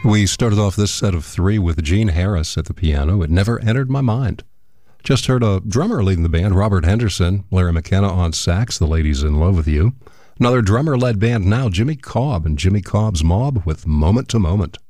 We started off this set of three with Gene Harris at the piano. It never entered my mind. Just heard a drummer leading the band, Robert Henderson, Larry McKenna on sax, The Ladies in Love with You. Another drummer-led band now, Jimmy Cobb and Jimmy Cobb's Mob with Moment to Moment.